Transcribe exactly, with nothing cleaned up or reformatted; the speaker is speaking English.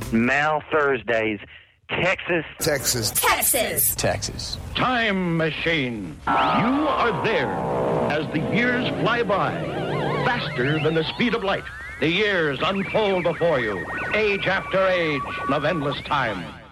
Mal Thursdays, Texas. Texas. Texas. Texas. Time machine. You are there as the years fly by, faster than the speed of light. The years unfold before you, age after age of endless time.